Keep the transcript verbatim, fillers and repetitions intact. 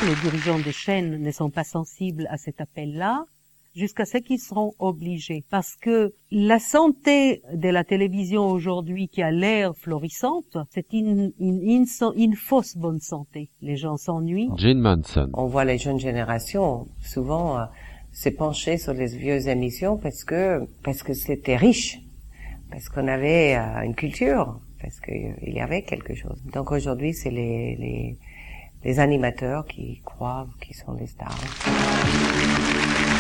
Les dirigeants des chaînes ne sont pas sensibles à cet appel-là, jusqu'à ce qu'ils seront obligés. Parce que la santé de la télévision aujourd'hui, qui a l'air florissante, c'est une, une, une, une fausse bonne santé. Les gens s'ennuient. Jane Manson. On voit les jeunes générations souvent euh, se pencher sur les vieilles émissions parce que parce que c'était riche, parce qu'on avait euh, une culture, parce qu'il y avait quelque chose. Donc aujourd'hui, c'est les, les les animateurs qui croient qu'ils sont des stars.